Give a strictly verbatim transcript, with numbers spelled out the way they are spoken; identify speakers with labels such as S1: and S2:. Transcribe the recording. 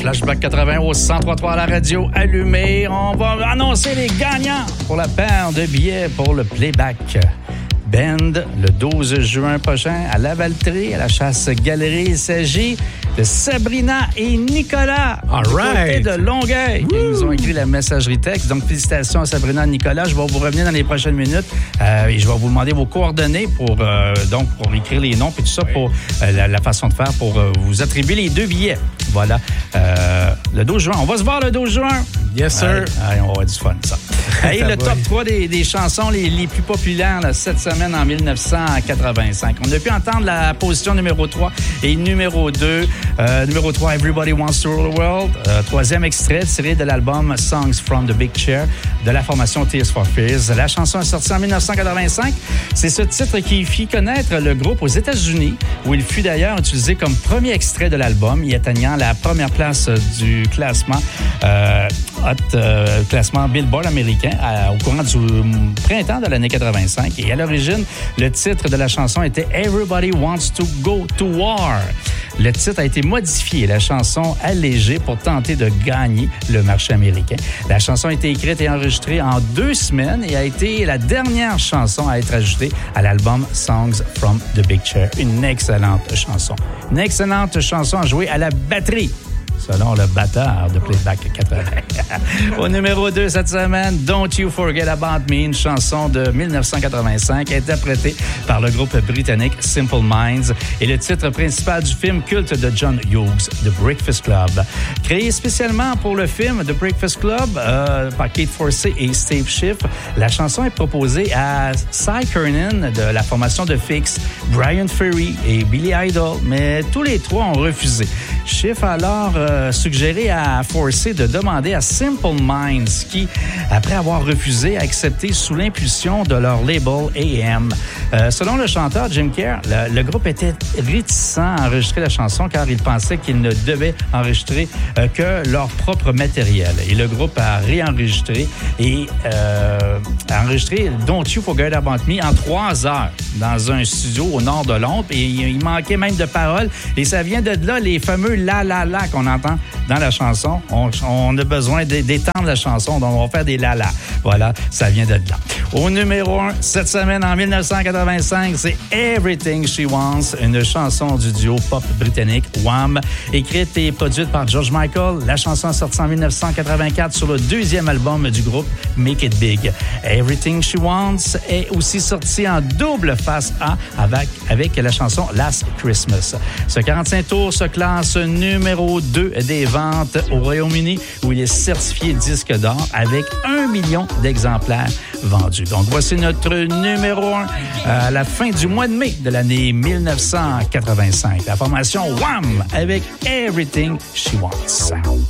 S1: Flashback quatre-vingts au cent trois trois à la radio allumée. On va annoncer les gagnants pour la paire de billets pour le Playback Band le douze juin prochain à Lavaltrie, à la Chasse-Galerie. Il s'agit de Sabrina et Nicolas,
S2: All
S1: du
S2: right.
S1: côté de Longueuil, qui nous ont écrit la messagerie texte. Donc, félicitations à Sabrina et Nicolas. Je vais vous revenir dans les prochaines minutes euh, et je vais vous demander vos coordonnées pour, euh, donc, pour écrire les noms et tout ça, oui. pour euh, la, la façon de faire pour euh, vous attribuer les deux billets. Voilà. Euh, le douze juin. On va se voir le douze juin.
S2: Yes, sir.
S1: Allez, allez, on va avoir du fun, ça. Hey, le top trois des, des chansons les, les plus populaires là, cette semaine en dix-neuf cent quatre-vingt-cinq. On a pu entendre la position numéro trois et numéro deux. Euh, numéro trois, Everybody Wants to Rule the World. Euh, troisième extrait tiré de l'album Songs from the Big Chair de la formation Tears for Fears. La chanson est sortie en dix-neuf cent quatre-vingt-cinq. C'est ce titre qui fit connaître le groupe aux États-Unis, où il fut d'ailleurs utilisé comme premier extrait de l'album, y atteignant la première place du classement euh, hot, euh, classement Billboard américain à, au courant du printemps de l'année quatre-vingt-cinq. Et à l'origine, le titre de la chanson était Everybody Wants to Go to War. Le titre a été modifié, la chanson allégée pour tenter de gagner le marché américain. La chanson a été écrite et enregistrée en deux semaines et a été la dernière chanson à être ajoutée à l'album Songs from the Big Chair. Une excellente chanson. Une excellente chanson à jouer à la batterie, selon le batteur de Playback quatre-vingts. Au numéro deux cette semaine, Don't You Forget About Me, une chanson de dix-neuf cent quatre-vingt-cinq interprétée par le groupe britannique Simple Minds et le titre principal du film culte de John Hughes, The Breakfast Club. Créé spécialement pour le film The Breakfast Club euh, par Kate Forsey et Steve Schiff, la chanson est proposée à Cy Curnin de la formation de Fix, Brian Ferry et Billy Idol, mais tous les trois ont refusé. Schiff a alors euh, suggéré à Forsey de demander à Simple Minds qui, après avoir refusé, a accepté sous l'impulsion de leur label A M. Euh, selon le chanteur Jim Kerr, le, le groupe était réticent à enregistrer la chanson car il pensait qu'ils ne devaient enregistrer euh, que leur propre matériel. Et le groupe a réenregistré et euh, a enregistré Don't You Forget About Me en trois heures dans un studio au nord de Londres. Et il manquait même de paroles. Et ça vient de là, les fameux la la la qu'on entend dans la chanson. On, on a besoin d'étendre la chanson, donc on va faire des la la. Voilà, ça vient de là. Au numéro un, cette semaine en dix-neuf cent quatre-vingt-cinq, c'est Everything She Wants, une chanson du duo pop britannique Wham, écrite et produite par George Michael. La chanson est sortie en dix-neuf cent quatre-vingt-quatre sur le deuxième album du groupe Make It Big. Everything She Wants est aussi sortie en double face A avec, avec la chanson Last Christmas. Ce quarante-cinq tours se classe numéro deux des ventes au Royaume-Uni, où il est certifié disque d'or avec un million d'exemplaires vendus. Donc, voici notre numéro un à la fin du mois de mai de l'année dix-neuf cent quatre-vingt-cinq. La formation Wham! Avec Everything She Wants.